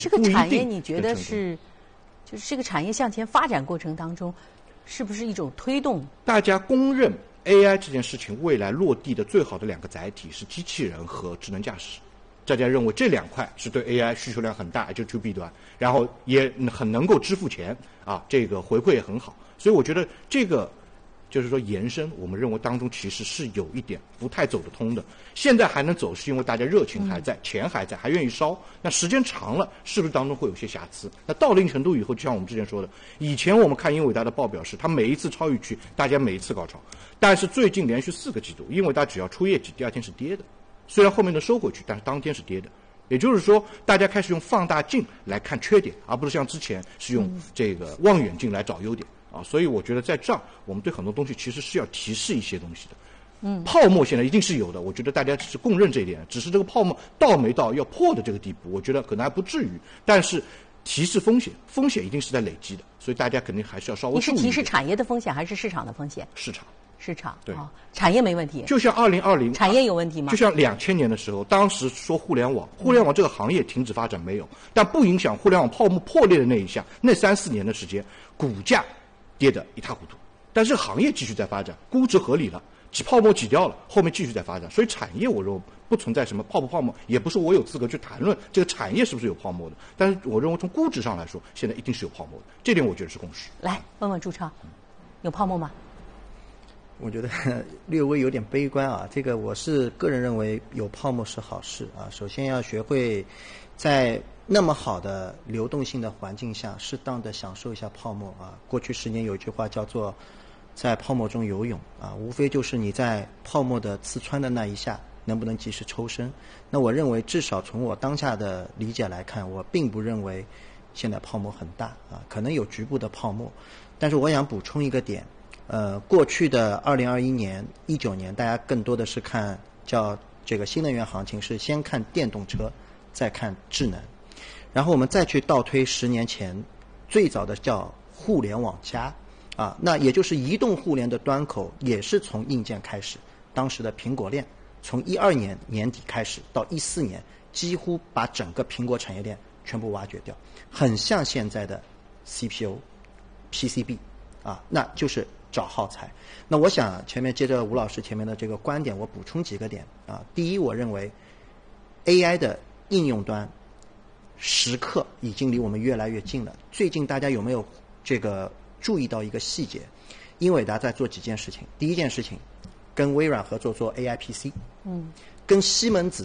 这个产业你觉得是，就是这个产业向前发展过程当中，是不是一种推动？ 大家公认 AI 这件事情未来落地的最好的2个载体是机器人和智能驾驶。大家认为这2块是对 AI 需求量很大，就 to B 端，然后也很能够支付钱啊，这个回馈也很好。所以我觉得这个就是说延伸，我们认为当中其实是有一点不太走得通的。现在还能走，是因为大家热情还在，钱还在，还愿意烧。那时间长了，是不是当中会有些瑕疵？那到一定程度以后，就像我们之前说的，以前我们看英伟达的报表是，它每一次超预期，大家每一次高潮，但是最近连续4个季度，英伟达只要出业绩，第2天是跌的。虽然后面的收回去，但是当天是跌的。也就是说，大家开始用放大镜来看缺点，而不是像之前是用这个望远镜来找优点啊。所以我觉得在这儿，我们对很多东西其实是要提示一些东西的。泡沫现在一定是有的，我觉得大家是共认这一点，只是这个泡沫到没到要破的这个地步，我觉得可能还不至于。但是提示风险，风险一定是在累积的，所以大家肯定还是要稍微注意。 你是提示产业的风险还是市场的风险？ 市场对、 产业没问题。 就像2020， 产业有问题吗？ 就像2000年的时候，当时说互联网这个行业停止发展没有，但不影响互联网泡沫破裂的那一下，那3、4年的时间，股价跌得一塌糊涂，但是行业继续在发展，估值合理了，泡沫挤掉了，后面继续在发展。所以产业我认为不存在什么泡不泡沫，也不是我有资格去谈论这个产业是不是有泡沫的。但是我认为从估值上来说，现在一定是有泡沫的，这点我觉得是共识。 来问问朱超，有泡沫吗？ 我觉得略微有点悲观啊，这个我是个人认为有泡沫是好事啊。首先要学会在那么好的流动性的环境下，适当的享受一下泡沫啊。过去10年有一句话叫做在泡沫中游泳啊，无非就是你在泡沫的刺穿的那一下能不能及时抽身。那我认为至少从我当下的理解来看，我并不认为现在泡沫很大啊，可能有局部的泡沫。但是我想补充一个点，过去的2021年、19年，大家更多的是看叫这个新能源行情，是先看电动车，再看智能，然后我们再去倒推10年前，最早的叫互联网加啊，那也就是移动互联的端口也是从硬件开始，当时的苹果链从12年年底开始到14年，几乎把整个苹果产业链全部挖掘掉，很像现在的 CPU、PCB 啊，那就是找耗材。那我想前面接着吴老师前面的这个观点，我补充几个点啊。第一，我认为 AI 的应用端时刻已经离我们越来越近了。最近大家有没有这个注意到一个细节？英伟达在做几件事情。第一件事情，跟微软合作做 AI PC，跟西门子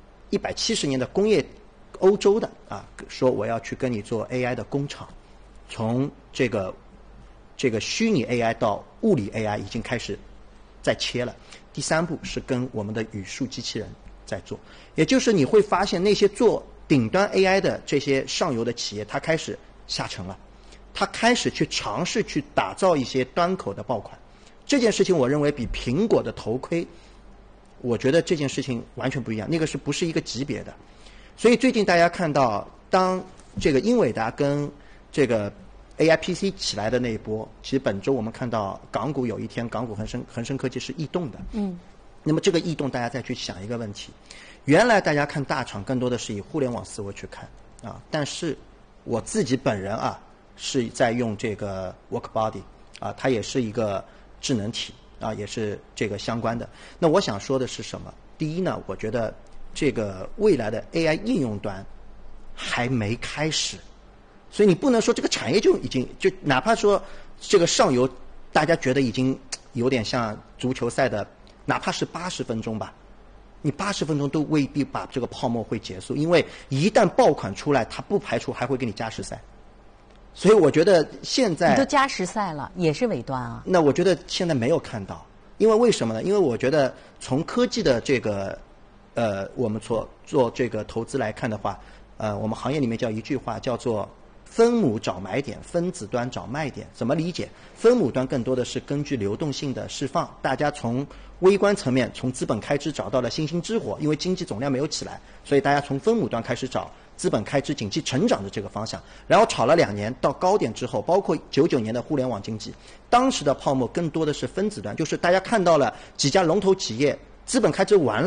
170年的工业欧洲的啊，说我要去跟你做 AI 的工厂，从这个虚拟 AI 到物理 AI 已经开始在切了。第3步是跟我们的语数机器人在做，也就是你会发现那些做顶端 AI 的这些上游的企业，它开始下沉了，它开始去尝试去打造一些端口的爆款。这件事情我认为比苹果的头盔，我觉得这件事情完全不一样，那个是不是一个级别的。所以最近大家看到，当这个英伟达跟这个 AI PC 起来的那一波，其实本周我们看到港股有一天，港股恒生科技是异动的。那么这个异动，大家再去想一个问题：原来大家看大厂更多的是以互联网思维去看啊，但是我自己本人啊是在用这个 WorkBody 啊，它也是一个智能体啊，也是这个相关的。那我想说的是什么？第一呢，我觉得这个未来的 AI 应用端还没开始。所以你不能说这个产业就已经就哪怕说这个上游大家觉得已经有点像足球赛的，哪怕是80分钟吧，你80分钟都未必把这个泡沫会结束，因为一旦爆款出来，它不排除还会给你加时赛。所以我觉得现在你都加时赛了，也是尾端啊。 那我觉得现在没有看到，因为为什么呢？因为我觉得从科技的这个我们做这个投资来看的话，我们行业里面叫一句话叫做分母找买点，分子端找卖点。怎么理解？分母端更多的是根据流动性的释放，大家从微观层面，从资本开支找到了星星之火，因为经济总量没有起来，所以大家从分母端开始找资本开支、经济成长的这个方向。然后炒了2年到高点之后，包括99年的互联网经济，当时的泡沫更多的是分子端，就是大家看到了几家龙头企业资本开支完了，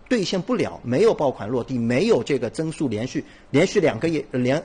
兑现不了，没有爆款落地，没有这个增速连续2个月